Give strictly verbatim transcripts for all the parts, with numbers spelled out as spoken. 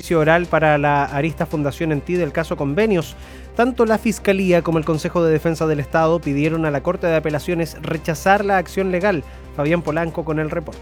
juicio oral para la arista Fundación N T I del caso Convenios. Tanto la Fiscalía como el Consejo de Defensa del Estado pidieron a la Corte de Apelaciones rechazar la acción legal. Fabián Polanco con el reporte.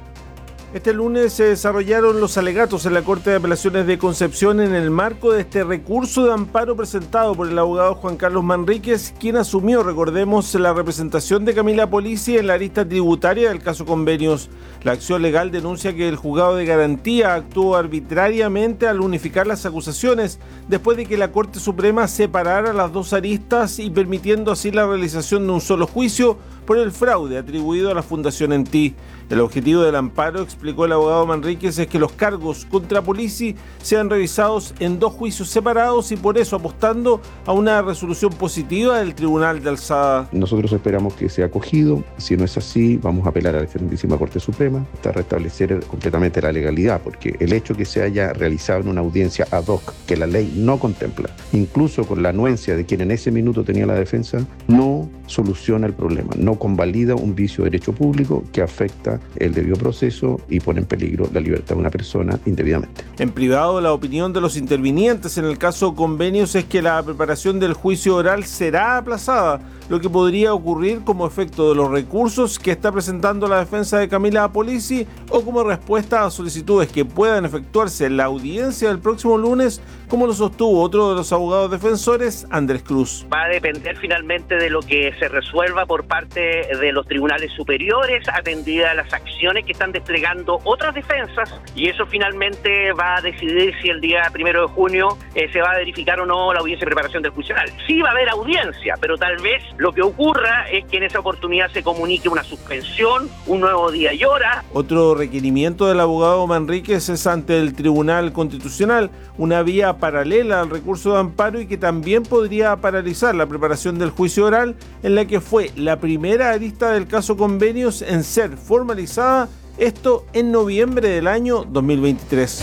Este lunes se desarrollaron los alegatos en la Corte de Apelaciones de Concepción en el marco de este recurso de amparo presentado por el abogado Juan Carlos Manríquez, quien asumió, recordemos, la representación de Camila Polizzi en la arista tributaria del caso Convenios. La acción legal denuncia que el juzgado de garantía actuó arbitrariamente al unificar las acusaciones, después de que la Corte Suprema separara las dos aristas y permitiendo así la realización de un solo juicio por el fraude atribuido a la Fundación N T I. El objetivo del amparo, explicó el abogado Manríquez, es que los cargos contra Polizzi sean revisados en dos juicios separados y por eso apostando a una resolución positiva del Tribunal de Alzada. Nosotros esperamos que sea acogido. Si no es así, vamos a apelar a la excelentísima Corte Suprema hasta restablecer completamente la legalidad, porque el hecho que se haya realizado en una audiencia ad hoc que la ley no contempla, incluso con la anuencia de quien en ese minuto tenía la defensa, no soluciona el problema, no convalida un vicio de derecho público que afecta el debido proceso y pone en peligro la libertad de una persona indebidamente. En privado, la opinión de los intervinientes en el caso Convenios es que la preparación del juicio oral será aplazada, lo que podría ocurrir como efecto de los recursos que está presentando la defensa de Camila Polizzi o como respuesta a solicitudes que puedan efectuarse en la audiencia del próximo lunes, como lo sostuvo otro de los abogados defensores, Andrés Cruz. Va a depender finalmente de lo que se resuelva por parte de los tribunales superiores, atendida a las acciones que están desplegando otras defensas, y eso finalmente va a decidir si el día primero de junio eh, se va a verificar o no la audiencia de preparación del juicio oral. Sí va a haber audiencia, pero tal vez lo que ocurra es que en esa oportunidad se comunique una suspensión, un nuevo día y hora. Otro requerimiento del abogado Manríquez es ante el Tribunal Constitucional, una vía paralela al recurso de amparo y que también podría paralizar la preparación del juicio oral, en la que fue la primera arista del caso Convenios en ser formalizada, esto en noviembre del año dos mil veintitrés.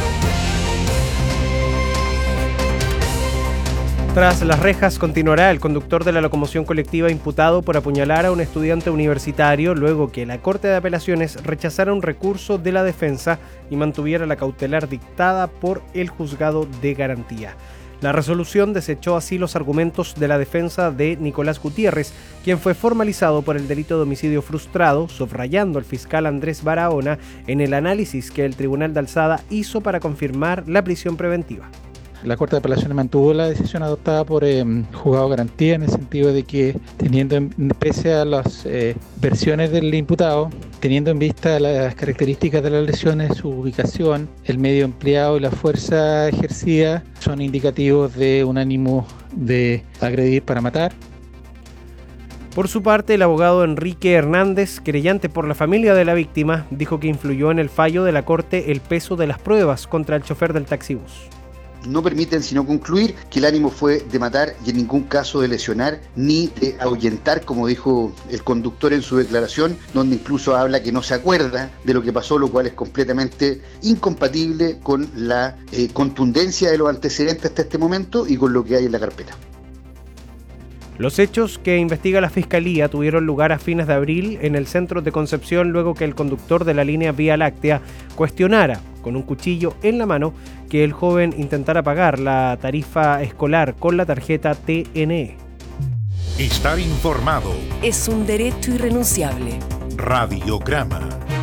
Tras las rejas continuará el conductor de la locomoción colectiva imputado por apuñalar a un estudiante universitario luego que la Corte de Apelaciones rechazara un recurso de la defensa y mantuviera la cautelar dictada por el juzgado de garantía. La resolución desechó así los argumentos de la defensa de Nicolás Gutiérrez, quien fue formalizado por el delito de homicidio frustrado, subrayando al fiscal Andrés Barahona en el análisis que el Tribunal de Alzada hizo para confirmar la prisión preventiva. La Corte de Apelaciones mantuvo la decisión adoptada por el eh, juzgado de garantía en el sentido de que, teniendo en, pese a las eh, versiones del imputado, teniendo en vista las características de las lesiones, su ubicación, el medio empleado y la fuerza ejercida, son indicativos de un ánimo de agredir para matar. Por su parte, el abogado Enrique Hernández, querellante por la familia de la víctima, dijo que influyó en el fallo de la Corte el peso de las pruebas contra el chofer del taxibús. No permiten sino concluir que el ánimo fue de matar y en ningún caso de lesionar ni de ahuyentar, como dijo el conductor en su declaración, donde incluso habla que no se acuerda de lo que pasó, lo cual es completamente incompatible con la eh, contundencia de los antecedentes hasta este momento y con lo que hay en la carpeta. Los hechos que investiga la Fiscalía tuvieron lugar a fines de abril en el centro de Concepción luego que el conductor de la línea Vía Láctea cuestionara con un cuchillo en la mano que el joven intentara pagar la tarifa escolar con la tarjeta T N E. Estar informado es un derecho irrenunciable. Radiograma.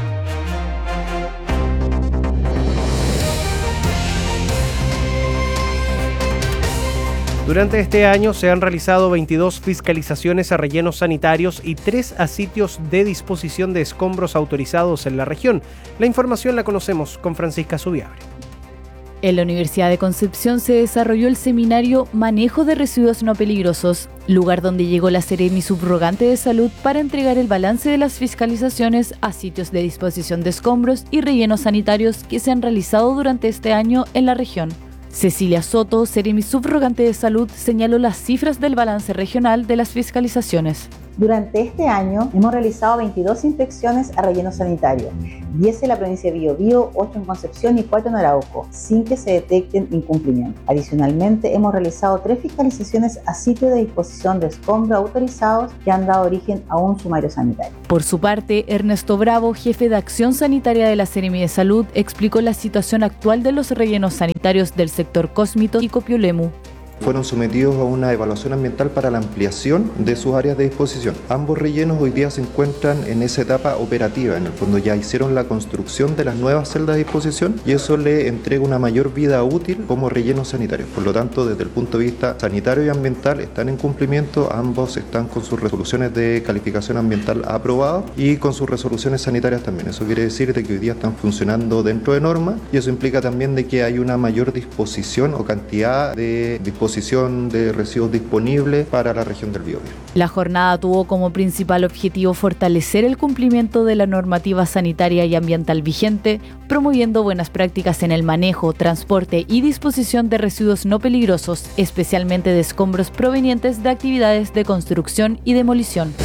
Durante este año se han realizado veintidós fiscalizaciones a rellenos sanitarios y tres a sitios de disposición de escombros autorizados en la región. La información la conocemos con Francisca Subiabre. En la Universidad de Concepción se desarrolló el seminario Manejo de Residuos No Peligrosos, lugar donde llegó la Seremi Subrogante de Salud para entregar el balance de las fiscalizaciones a sitios de disposición de escombros y rellenos sanitarios que se han realizado durante este año en la región. Cecilia Soto, Seremi Subrogante de Salud, señaló las cifras del balance regional de las fiscalizaciones. Durante este año hemos realizado veintidós inspecciones a relleno sanitario, diez en la provincia de Biobío, ocho en Concepción y cuatro en Arauco, sin que se detecten incumplimientos. Adicionalmente, hemos realizado tres fiscalizaciones a sitios de disposición de escombros autorizados que han dado origen a un sumario sanitario. Por su parte, Ernesto Bravo, jefe de Acción Sanitaria de la Seremi de Salud, explicó la situación actual de los rellenos sanitarios del sector Cosmito y Copiolemu. Fueron sometidos a una evaluación ambiental para la ampliación de sus áreas de disposición. Ambos rellenos hoy día se encuentran en esa etapa operativa. En el fondo ya hicieron la construcción de las nuevas celdas de disposición y eso le entrega una mayor vida útil como rellenos sanitarios. Por lo tanto, desde el punto de vista sanitario y ambiental están en cumplimiento. Ambos están con sus resoluciones de calificación ambiental aprobadas y con sus resoluciones sanitarias también. Eso quiere decir de que hoy día están funcionando dentro de normas y eso implica también de que hay una mayor disposición o cantidad de disposición de residuos disponibles para la región del Biobío. La jornada tuvo como principal objetivo fortalecer el cumplimiento de la normativa sanitaria y ambiental vigente, promoviendo buenas prácticas en el manejo, transporte y disposición de residuos no peligrosos, especialmente de escombros provenientes de actividades de construcción y demolición.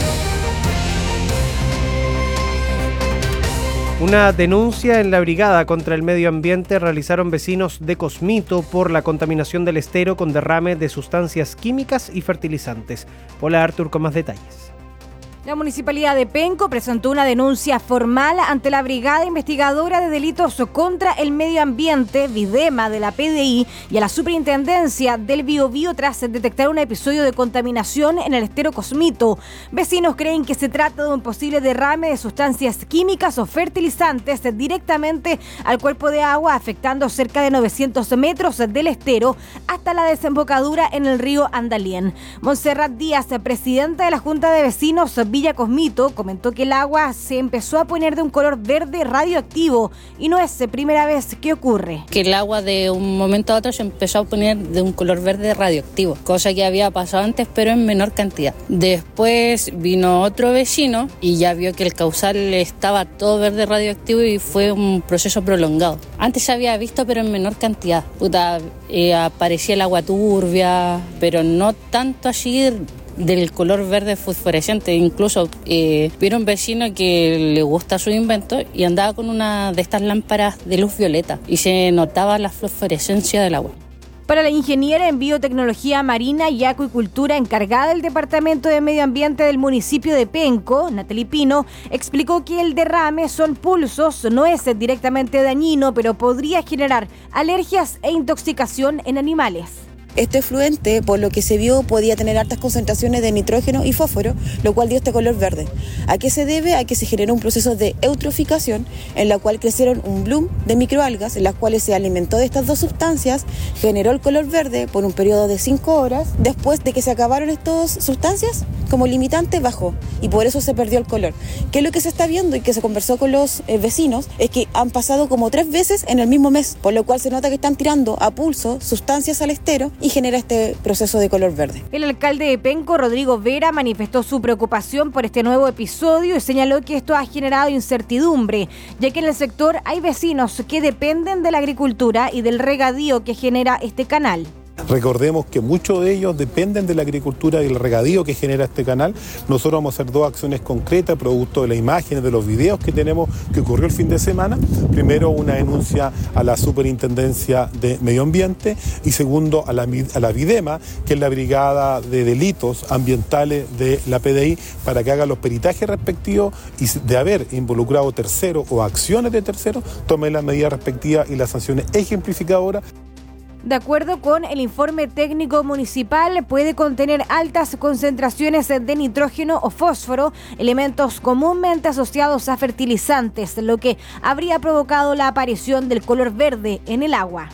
Una denuncia en la brigada contra el medio ambiente realizaron vecinos de Cosmito por la contaminación del estero con derrame de sustancias químicas y fertilizantes. Hola Artur con más detalles. La Municipalidad de Penco presentó una denuncia formal ante la Brigada Investigadora de Delitos contra el Medio Ambiente, Videma, de la P D I, y a la Superintendencia del Biobío tras detectar un episodio de contaminación en el estero Cosmito. Vecinos creen que se trata de un posible derrame de sustancias químicas o fertilizantes directamente al cuerpo de agua, afectando cerca de novecientos metros del estero hasta la desembocadura en el río Andalién. Montserrat Díaz, presidenta de la Junta de Vecinos Villa Cosmito, comentó que el agua se empezó a poner de un color verde radioactivo y no es la primera vez que ocurre. Que el agua de un momento a otro se empezó a poner de un color verde radioactivo, cosa que había pasado antes pero en menor cantidad. Después vino otro vecino y ya vio que el causal estaba todo verde radioactivo y fue un proceso prolongado. Antes se había visto pero en menor cantidad. Puta, eh, aparecía el agua turbia, pero no tanto así del color verde fosforescente. Incluso eh, vieron un vecino que le gusta su invento y andaba con una de estas lámparas de luz violeta y se notaba la fosforescencia del agua. Para la ingeniera en biotecnología marina y acuicultura encargada del Departamento de Medio Ambiente del municipio de Penco, Natalie Pino, explicó que el derrame son pulsos, no es directamente dañino, pero podría generar alergias e intoxicación en animales. Este efluente, por lo que se vio, podía tener altas concentraciones de nitrógeno y fósforo, lo cual dio este color verde. ¿A qué se debe? A que se generó un proceso de eutroficación en la cual crecieron un bloom de microalgas, en las cuales se alimentó de estas dos sustancias, generó el color verde por un periodo de cinco horas. Después de que se acabaron estas sustancias, como limitante bajó y por eso se perdió el color. ¿Qué es lo que se está viendo y que se conversó con los eh, vecinos? Es que han pasado como tres veces en el mismo mes, por lo cual se nota que están tirando a pulso sustancias al estero y genera este proceso de color verde. El alcalde de Penco, Rodrigo Vera, manifestó su preocupación por este nuevo episodio y señaló que esto ha generado incertidumbre, ya que en el sector hay vecinos que dependen de la agricultura y del regadío que genera este canal. Recordemos que muchos de ellos dependen de la agricultura y el regadío que genera este canal. Nosotros vamos a hacer dos acciones concretas, producto de las imágenes, de los videos que tenemos que ocurrió el fin de semana. Primero, una denuncia a la Superintendencia de Medio Ambiente y segundo, a la, a la Videma, que es la Brigada de Delitos Ambientales de la P D I, para que haga los peritajes respectivos y de haber involucrado terceros o acciones de terceros, tome las medidas respectivas y las sanciones ejemplificadoras. De acuerdo con el informe técnico municipal, puede contener altas concentraciones de nitrógeno o fósforo, elementos comúnmente asociados a fertilizantes, lo que habría provocado la aparición del color verde en el agua.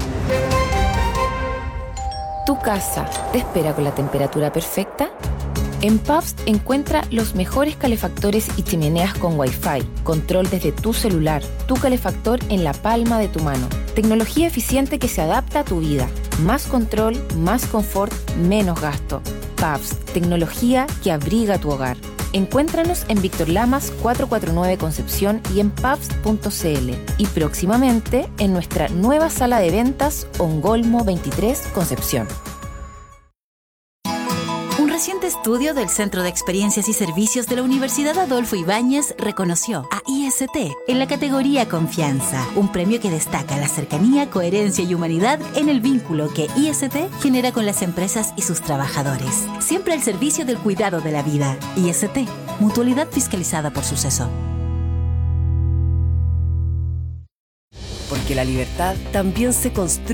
¿Tu casa te espera con la temperatura perfecta? En Pabst encuentra los mejores calefactores y chimeneas con Wi-Fi, control desde tu celular, tu calefactor en la palma de tu mano. Tecnología eficiente que se adapta a tu vida. Más control, más confort, menos gasto. Pabst, tecnología que abriga tu hogar. Encuéntranos en Víctor Lamas cuatrocientos cuarenta y nueve Concepción y en pabst punto c l. Y próximamente en nuestra nueva sala de ventas Ongolmo veintitrés Concepción. Un reciente estreno estudio del Centro de Experiencias y Servicios de la Universidad Adolfo Ibáñez reconoció a I S T en la categoría Confianza, un premio que destaca la cercanía, coherencia y humanidad en el vínculo que I S T genera con las empresas y sus trabajadores. Siempre al servicio del cuidado de la vida. I S T, mutualidad fiscalizada por Suceso. Porque la libertad también se construye